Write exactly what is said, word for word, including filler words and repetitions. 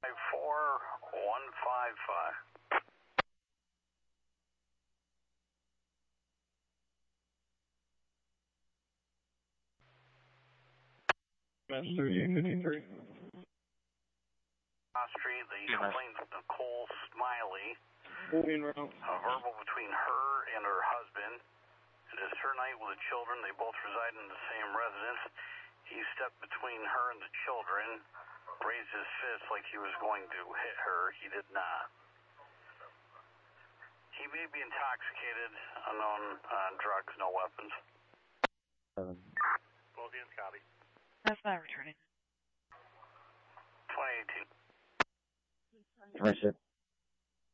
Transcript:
four one five five. Master Unity three. Street, the complaint of Nicole Smiley. Moving around. A verbal between her and her husband. It is her night with the children. They both reside in the same residence. He stepped between her and the children, raised his fist like he was going to hit her. He did not. He may be intoxicated, unknown uh, drugs, no weapons. Seven. Lothian, copy. That's not returning. twenty eighteen. Commission.